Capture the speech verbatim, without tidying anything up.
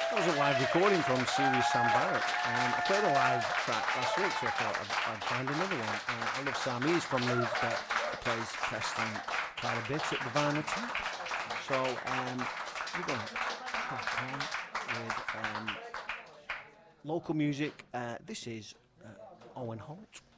That was a live recording from Serious Sam Barrett. Um, I played a live track last week, so I thought I'd, I'd find another one. Uh, I love Sam. He's from Leeds, but he plays Preston quite a bit at the Vinyl Tap. So um, we're going to crack on with um, local music. Uh, this is uh, Owen Holt.